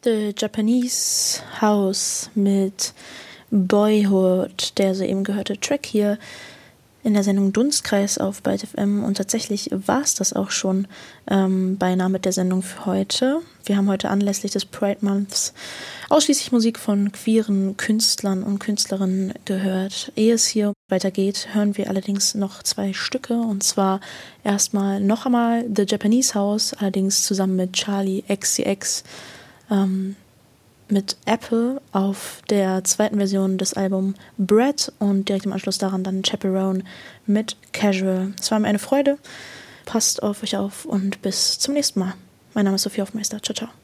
The Japanese House mit Boyhood, der soeben gehörte Track hier in der Sendung Dunstkreis auf Byte FM. Und tatsächlich war es das auch schon beinahe mit der Sendung für heute. Wir haben heute anlässlich des Pride Months ausschließlich Musik von queeren Künstlern und Künstlerinnen gehört. Ehe es hier weitergeht, hören wir allerdings noch 2 Stücke. Und zwar erstmal noch einmal The Japanese House, allerdings zusammen mit Charlie XCX, mit Apple auf der 2. Version des Albums Bread und direkt im Anschluss daran dann Chaperone mit Casual. Es war mir eine Freude. Passt auf euch auf und bis zum nächsten Mal. Mein Name ist Sophie Hoffmeister. Ciao, ciao.